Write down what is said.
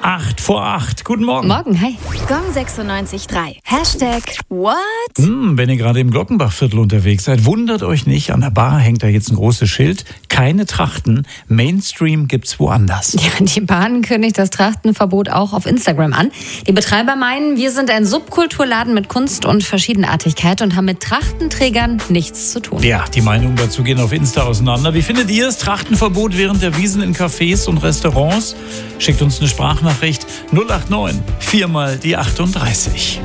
8 vor 8. Guten Morgen. Morgen, hi. Gong 96.3. #What? Wenn ihr gerade im Glockenbachviertel unterwegs seid, wundert euch nicht, an der Bar hängt da jetzt ein großes Schild. Keine Trachten, Mainstream gibt's woanders. Ja, die Bahn kündigt das Trachtenverbot auch auf Instagram an. Die Betreiber meinen, wir sind ein Subkulturladen mit Kunst und Verschiedenartigkeit und haben mit Trachtenträgern nichts zu tun. Ja, die Meinungen dazu gehen auf Insta auseinander. Wie findet ihr es? Trachtenverbot während der Wiesn in Cafés und Restaurants? Schickt uns eine Sprachnachricht 089 4 mal die 38.